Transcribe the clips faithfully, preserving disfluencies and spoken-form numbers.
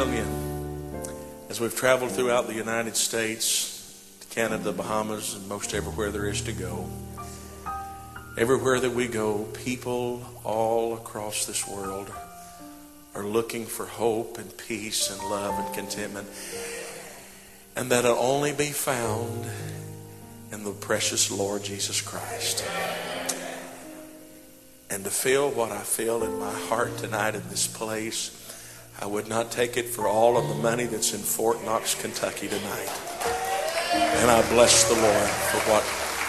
tell you, as we've traveled throughout the United States, to Canada, the Bahamas, and most everywhere there is to go, everywhere that we go, people all across this world are looking for hope and peace and love and contentment. And that'll only be found in the precious Lord Jesus Christ. And to feel what I feel in my heart tonight in this place, I would not take it for all of the money that's in Fort Knox, Kentucky tonight. And I bless the Lord for what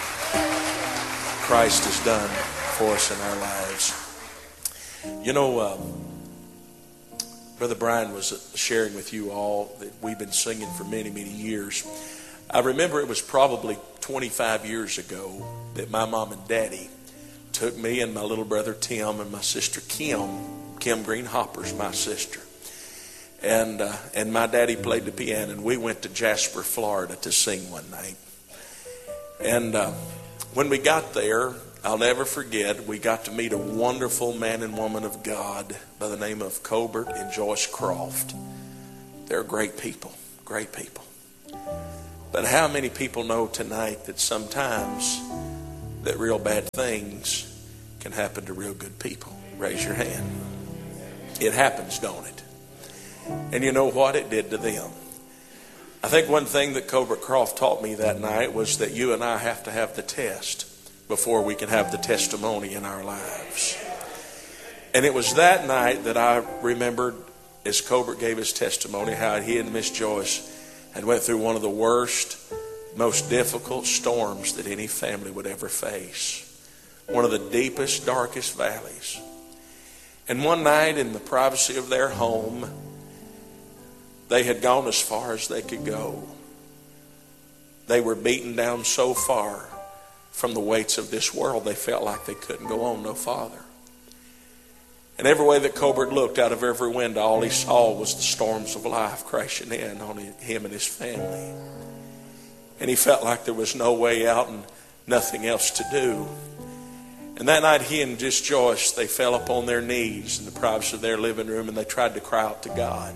Christ has done for us in our lives. You know, uh, Brother Brian was sharing with you all that we've been singing for many, many years. I remember it was probably twenty-five years ago that my mom and daddy took me and my little brother Tim and my sister Kim, Kim Green Hopper's my sister. And uh, and my daddy played the piano, and we went to Jasper, Florida to sing one night. And uh, when we got there, I'll never forget, we got to meet a wonderful man and woman of God by the name of Colbert and Joyce Croft. They're great people, great people. But how many people know tonight that sometimes that real bad things can happen to real good people? Raise your hand. It happens, don't it? And you know what it did to them? I think one thing that Colbert Croft taught me that night was that you and I have to have the test before we can have the testimony in our lives. And it was that night that I remembered, as Colbert gave his testimony, how he and Miss Joyce had went through one of the worst, most difficult storms that any family would ever face. One of the deepest, darkest valleys. And one night in the privacy of their home, they had gone as far as they could go. They were beaten down so far from the weights of this world, they felt like they couldn't go on no farther. And every way that Colbert looked out of every window, all he saw was the storms of life crashing in on him and his family. And he felt like there was no way out and nothing else to do. And that night he and Miss Joyce, they fell upon their knees in the privacy of their living room, and they tried to cry out to God.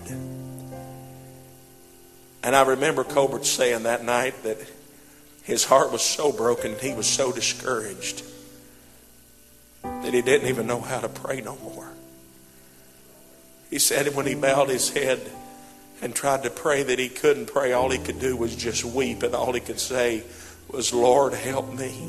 And I remember Colbert saying that night that his heart was so broken, he was so discouraged that he didn't even know how to pray no more. He said when he bowed his head and tried to pray that he couldn't pray, all he could do was just weep, and all he could say was, "Lord, help me.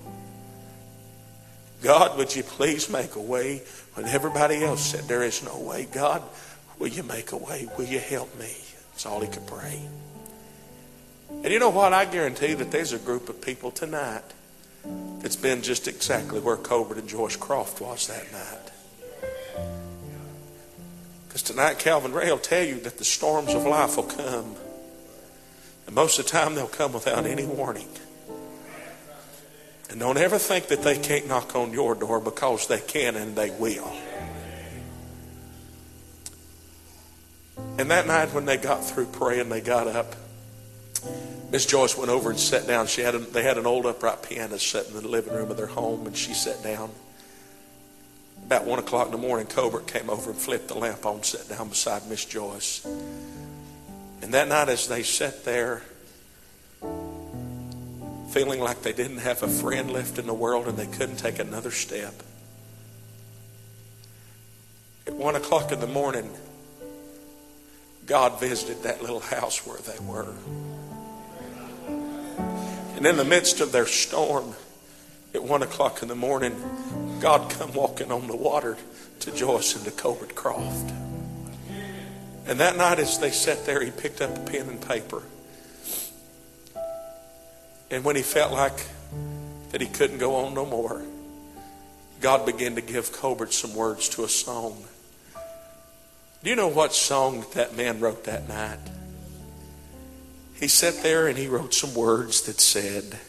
God, would you please make a way when everybody else said there is no way? God, will you make a way? Will you help me?" That's all he could pray. And you know what? I guarantee that there's a group of people tonight that's been just exactly where Colbert and Joyce Croft was that night. Because tonight Calvin Ray will tell you that the storms of life will come. And most of the time they'll come without any warning. And don't ever think that they can't knock on your door, because they can and they will. And that night when they got through praying, they got up. Miss Joyce went over and sat down. She had a, they had an old upright piano set in the living room of their home, and she sat down. About one o'clock in the morning, Colbert came over and flipped the lamp on, sat down beside Miss Joyce. And that night as they sat there, feeling like they didn't have a friend left in the world and they couldn't take another step, at one o'clock in the morning, God visited that little house where they were. And in the midst of their storm, at one o'clock in the morning, God come walking on the water to Joyce and to Colbert Croft. And that night as they sat there, he picked up a pen and paper. And when he felt like that he couldn't go on no more, God began to give Colbert some words to a song. Do you know what song that man wrote that night? He sat there and he wrote some words that said,